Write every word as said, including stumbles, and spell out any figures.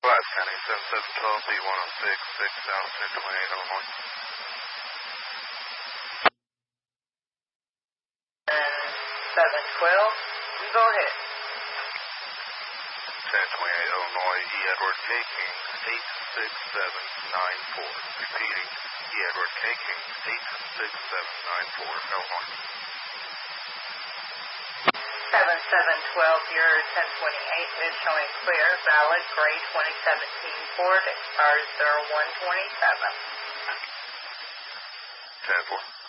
Glass County, seven seven one two, B one oh six, six South ten twenty-eight, Illinois. seven twelve, go ahead. ten twenty-eight, Illinois, E. Edward K. King, eight six seven nine four. Repeating, E. Edward K. King, eight six seven nine four, Illinois. seven seven one two, your ten twenty-eight is showing clear, valid, gray twenty seventeen Ford, expires zero one twenty-seven. ten four.